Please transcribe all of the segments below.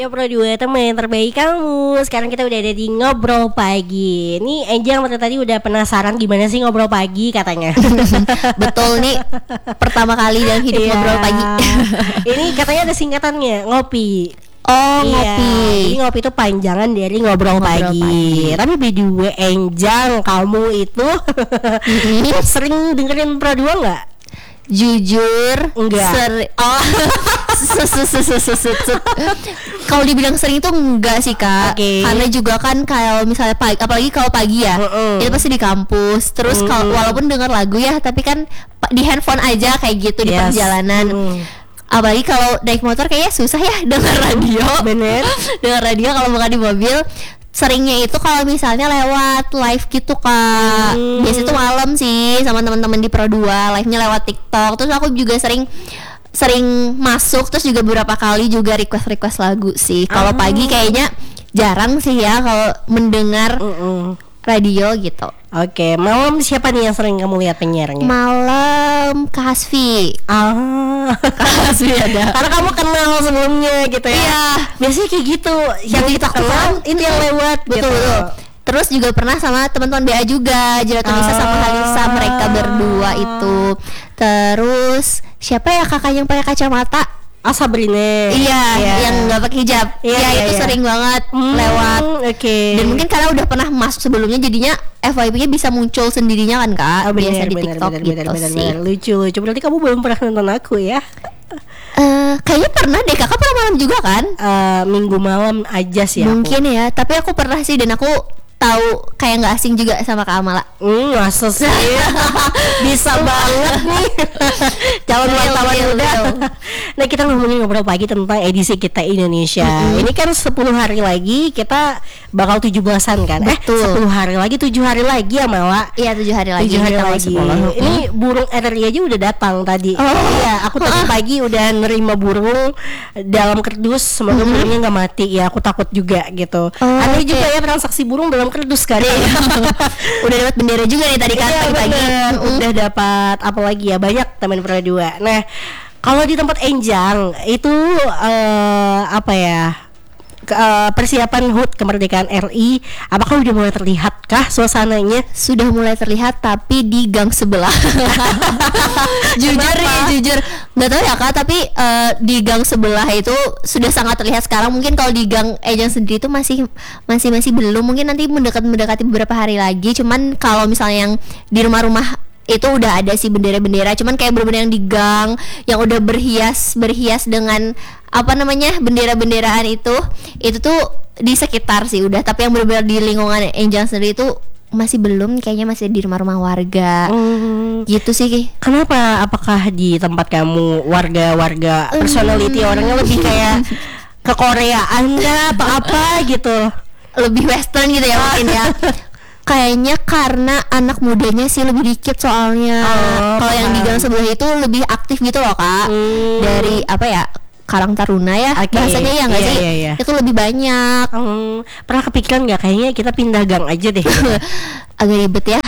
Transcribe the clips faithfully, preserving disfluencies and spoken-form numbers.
Ya Pro dua teman terbaik kamu. Sekarang kita udah ada di Ngobrol Pagi. Nih Angel waktu tadi udah penasaran gimana sih ngobrol pagi katanya. Betul nih, pertama kali dalam hidup Iya. ngobrol pagi. Ini katanya ada singkatannya, ngopi. Oh, Iya, ngopi. Jadi ngopi itu panjangan dari ngobrol, Ngobrol pagi. pagi. Tapi by the way Angel, kamu itu sering dengerin Pro dua nggak? Jujur Enggak. seri- oh Sus, sus, sus, sus, sus, sus. Kalau dibilang sering itu enggak sih kak. Oke. Karena juga kan kalau misalnya pagi, apalagi kalau pagi ya, Mm-mm. itu pasti di kampus. Terus kalau Mm. walaupun dengar lagu ya, tapi kan pa- di handphone aja kayak gitu di Yes. perjalanan. Mm. Apalagi kalau naik motor kayaknya susah ya dengar radio. Bener. Dengar radio kalau bukan di mobil. Seringnya itu kalau misalnya lewat live gitu kak. Hmm. Biasanya tuh malam sih sama teman-teman di Pro dua, live-nya lewat TikTok. Terus aku juga sering sering masuk, terus juga beberapa kali juga request-request lagu sih. Kalau Ah. pagi kayaknya jarang sih ya kalau mendengar Mm-mm. radio gitu. Oke, malam siapa nih yang sering kamu lihat penyiarnya? Malam Kak Hasfi. Ah, Hasfi ada. karena kamu kenal sebelumnya gitu ya. Iya. Biasanya kayak gitu. Yang Betul, kita kenal betul. itu yang lewat Betul, gitu. betul. Terus juga pernah sama teman-teman B A juga, Jeratu Nisa sama Ah. Halisa, mereka berdua itu. Terus siapa ya kakak yang pakai kacamata? Ah, Sabrina. Iya, yang nggak pakai hijab. Iya, Iya, iya, itu iya. sering banget Hmm, lewat. Oke. Dan mungkin karena udah pernah masuk sebelumnya, jadinya F Y P-nya bisa muncul sendirinya kan kak. Oh, Biasa benar, di benar, TikTok benar, gitu benar, benar, sih. benar. Lucu, lucu. Berarti kamu belum pernah nonton aku ya? Eh, kayaknya pernah deh, kakak pernah malam juga kan? Eh, minggu malam aja sih aku. Mungkin ya, tapi aku pernah sih dan aku tahu kayak nggak asing juga sama Kak Amala. Hmm, masa sih? Bisa banget nih. Calon Real, wartawan real, muda. real. Nah, kita ngomongin ngobrol pagi tentang edisi kita Indonesia. Ini kan sepuluh hari lagi kita bakal tujuh belasan kan? Betul. Eh, sepuluh hari lagi, tujuh hari lagi ya Mala. Iya, tujuh hari lagi. Tujuh hari kita lagi. masuk sekolah. Ini burung R R I aja udah datang tadi. Oh. Iya, aku tadi pagi udah nerima burung dalam kardus. Semoga burungnya nggak mati. Ya, aku takut juga gitu. Oh, Aneh oke. juga ya transaksi burung dalam kardus kan. Udah dapat bendera juga nih tadi kan Iya, pagi-pagi. bener. Udah dapat apa lagi ya, banyak teman Pro dua. Nah, kalau di tempat Enjang itu eh, apa ya? ke- eh, persiapan H U T kemerdekaan R I, apakah udah mulai terlihat kah suasananya? Sudah mulai terlihat tapi di gang sebelah. Jujur Kenapa? nih, jujur nggak tahu ya kak, tapi eh, di gang sebelah itu sudah sangat terlihat sekarang. Mungkin kalau di gang Ejang sendiri itu masih masih masih belum. Mungkin nanti mendekat mendekati beberapa hari lagi. Cuman kalau misalnya yang di rumah-rumah itu udah ada sih bendera-bendera. Cuman kayak bener-bener yang di gang yang udah berhias berhias dengan apa namanya bendera-benderaan itu itu tuh di sekitar sih udah. Tapi yang bener-bener di lingkungan Ejang sendiri itu masih belum, kayaknya masih di rumah-rumah warga. Hmm, Gitu sih Ki. kenapa? Apakah di tempat kamu warga-warga personality orangnya lebih kayak ke Koreaan nggak apa apa gitu? Lebih western gitu ya mungkin ya. Kayaknya karena anak mudanya sih lebih dikit soalnya. Oh, Kalau yang di paham. gang sebelah itu lebih aktif gitu loh kak. Hmm. Dari apa ya, Karang Taruna ya Oke. bahasanya ya nggak Iya, sih? iya, iya. Itu lebih banyak. Hmm, pernah kepikiran nggak kayaknya kita pindah gang aja deh? Agak ribet ya.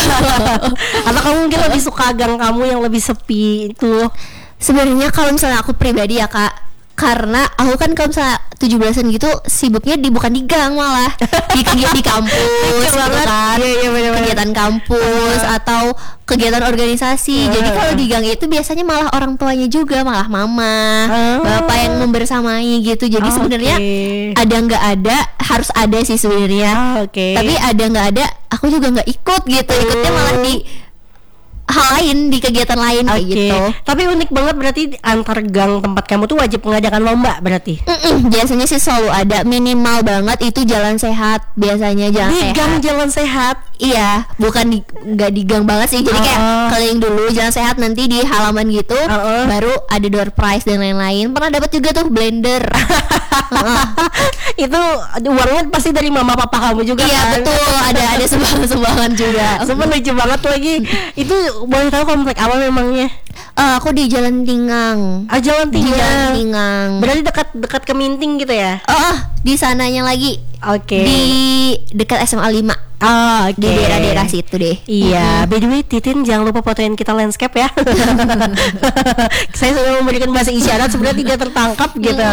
Atau kamu mungkin lebih suka gang kamu yang lebih sepi itu? Sebenarnya kalau misalnya aku pribadi ya kak, karena aku kan kalau misalnya tujuh belasan gitu sibuknya di bukan di gang, malah di kegiatan di kampus gitu banget. kan. Iya, iya, bener-bener. Kegiatan kampus atau kegiatan organisasi. Jadi kalau di gang itu biasanya malah orang tuanya juga, malah mama, Oh. bapak yang membersamai gitu. Jadi Oh, sebenarnya oke. ada nggak ada harus ada sih sebenarnya. Ah, oke. Tapi ada nggak ada aku juga nggak ikut gitu. Ikutnya malah di hal lain, di kegiatan lain kayak Oke. gitu. Tapi unik banget berarti antar gang tempat kamu tuh wajib mengadakan lomba berarti. Mm-mm, biasanya sih selalu ada, minimal banget itu jalan sehat, biasanya jalan Di sehat. gang jalan sehat. Iya, bukan di nggak di gang banget sih. Jadi kayak Oh. keliling dulu jalan sehat, nanti di halaman gitu, Oh. baru ada door prize dan lain-lain. Pernah dapat juga tuh blender. Heeh. Itu uangnya pasti dari mama papa kamu juga Iya kan? betul, ada ada sumbangan-sumbangan juga. Sumpah lucu banget lagi. Itu boleh tahu komplek apa memangnya? Eh, aku di Jalan Tingang. Ah, Jalan Di Jalan Tinggal. Tingang. Berarti dekat dekat ke Minting gitu ya? Oh, oh, di sananya lagi. Oke. Di dekat S M A lima. Oh, oke. Di daerah-daerah situ deh. Iya, by the way Titin jangan lupa fotoin kita landscape ya. Saya sudah memberikan bahasa isyarat sebenarnya tidak tertangkap gitu.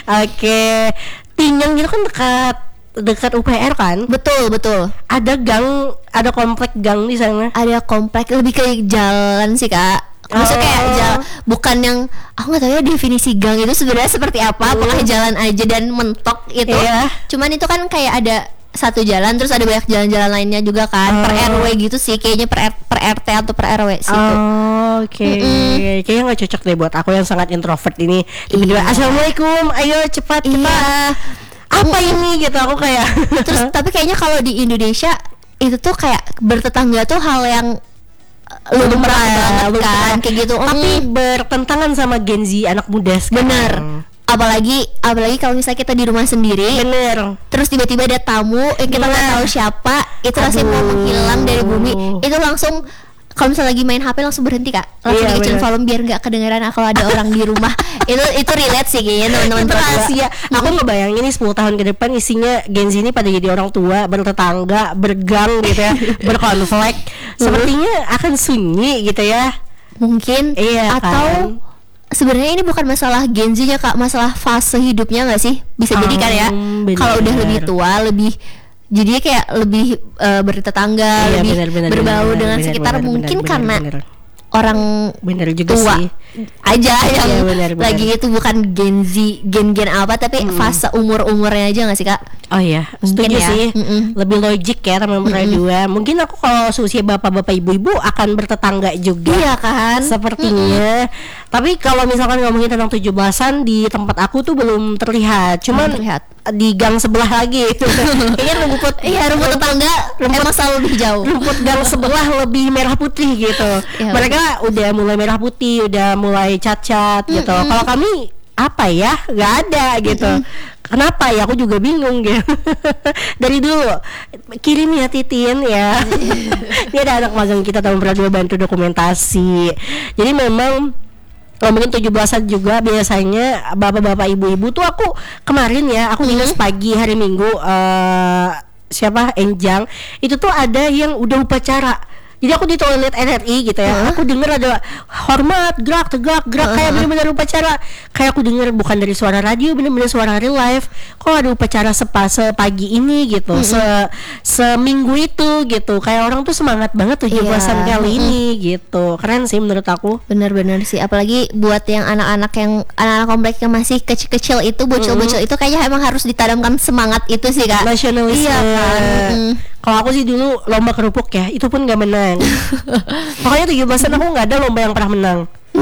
Oke, Tinyang itu kan dekat dekat U P R kan? Betul, betul. Ada gang, ada komplek gang di sana. Ada komplek, lebih ke jalan sih kak. Maksudnya kayak Oh. jalan, bukan yang aku nggak tahu ya definisi gang itu sebenarnya seperti apa. Apakah jalan aja dan mentok itu? Iya. Cuman itu kan kayak ada satu jalan, terus ada banyak jalan-jalan lainnya juga kan. Per Oh. R W gitu sih, kayaknya per, R- per R T atau per R W situ. Oh, oke. Kayaknya nggak cocok deh buat aku yang sangat introvert ini. Tiba-tiba, Iya. Assalamualaikum, ayo cepat cepat. Iya. Apa ini gitu aku kayak. Terus tapi kayaknya kalau di Indonesia itu tuh kayak bertetangga tuh hal yang uh, lumrah banget lumrah. kan, kayak gitu. Tapi Mm, bertentangan sama Gen Z anak muda sekarang. bener. Apalagi apalagi kalau misalnya kita di rumah sendiri, Bener. terus tiba-tiba ada tamu yang kita nggak Nah. tahu siapa, itu rasanya mau Aduh. menghilang dari bumi. Itu langsung kalau misalnya lagi main H P langsung berhenti kak, langsung Iya, dikecilin bener. volume biar nggak kedengeran kalau ada orang di rumah. itu itu relate sih kayaknya teman-teman Itu berdua. rahasia. Aku ngebayangin nih sepuluh tahun ke depan isinya Gen Z ini pada jadi orang tua, bertetangga, bergang gitu ya, berkonflik. Sepertinya akan sunyi gitu ya. Mungkin Iya, atau kan? sebenarnya ini bukan masalah Gen Z ya kak, masalah fase hidupnya nggak sih, bisa jadi kan ya, Hmm, bener. kalau udah lebih tua lebih jadinya kayak lebih eh, bertetangga, Iya, lebih bener, bener, berbau bener, dengan bener, sekitar, bener, mungkin bener, karena bener, bener. orang Bener juga tua sih. aja yang Iya, bener, bener. lagi itu bukan Gen Z, gen-gen apa, tapi fase umur-umurnya aja nggak sih kak? Oh iya, Mungkin setuju ya. sih. Mm-mm. Lebih logik ya teman-teman dua. Mungkin aku kalau seusia bapak-bapak ibu-ibu akan bertetangga juga. Iya kan? Sepertinya. Tapi kalau misalkan ngomongin tentang tujuh belasan di tempat aku tuh belum terlihat. Cuman Belum terlihat. di gang sebelah lagi. Kayaknya rumput Iya, rumput tetangga emang selalu lebih jauh. rumput gang sebelah lebih merah putih gitu. Ya, Mereka udah mulai merah putih, udah mulai cat-cat gitu. Kalau kami apa ya, nggak ada gitu. Kenapa ya? Aku juga bingung gitu. Dari dulu kirim ya Titin ya. Ini ada anak magang kita tahun berdua bantu dokumentasi. Jadi memang ngomongin tujuh belasan juga biasanya bapak-bapak ibu-ibu tuh aku kemarin ya aku dinas pagi hari Minggu eh siapa Enjang itu tuh ada yang udah upacara. Jadi aku di toilet N R I gitu ya, aku denger ada hormat, gerak, tegak, gerak kayak bener-bener upacara. Kayak aku denger bukan dari suara radio, bener-bener suara real life. Kok ada upacara sepa sepagi ini gitu, se seminggu itu gitu. Kayak orang tuh semangat banget tujuh belasan Iya. kali ini gitu. Keren sih menurut aku. Bener-bener sih, apalagi buat yang anak-anak yang anak-anak komplek yang masih kecil-kecil itu, bocil-bocil itu kayaknya emang harus ditanamkan semangat itu sih kak. Nasionalisme. Iya kan. Mm. Kalau aku sih dulu lomba kerupuk ya, itu pun nggak menang. Pokoknya tujuh belasan aku nggak ada lomba yang pernah menang.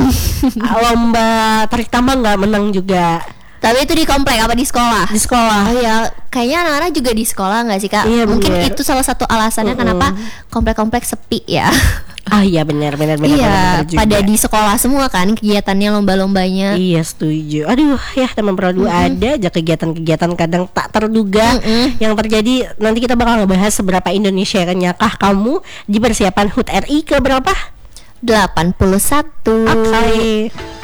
Lomba tarik tambang nggak menang juga Tapi itu di komplek apa di sekolah? di sekolah. Oh ya, kayaknya anak-anak juga di sekolah nggak sih kak? Iya, Mungkin bener. itu salah satu alasannya Mm-mm. kenapa komplek-komplek sepi ya. Ah iya benar benar benar. Iya, benar juga. pada di sekolah semua kan kegiatannya, lomba-lombanya. Iya setuju. Aduh ya teman produk ada aja kegiatan-kegiatan kadang tak terduga Mm-mm. yang terjadi. Nanti kita bakal ngebahas seberapa Indonesia kah kamu di persiapan H U T R I ke berapa? delapan puluh satu. Oke.